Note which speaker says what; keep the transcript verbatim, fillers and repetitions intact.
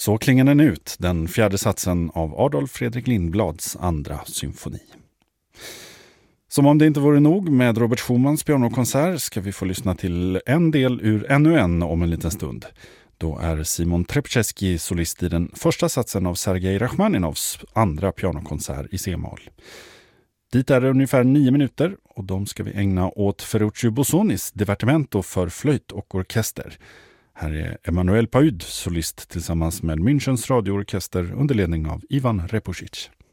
Speaker 1: Så klingar den ut, den fjärde satsen av Adolf Fredrik Lindblads andra symfoni. Som om det inte vore nog med Robert Schumans pianokonsert ska vi få lyssna till en del ur ännu en om en liten stund. Då är Simon Trepczewski solist i den första satsen av Sergej Rachmaninovs andra pianokonsert i C-moll. Dit är det ungefär nio minuter och de ska vi ägna åt Ferruccio Bosonis divertimento för flöjt och orkester. Här är Emanuel Paud solist tillsammans med Münchens radioorkester under ledning av Ivan Repusic.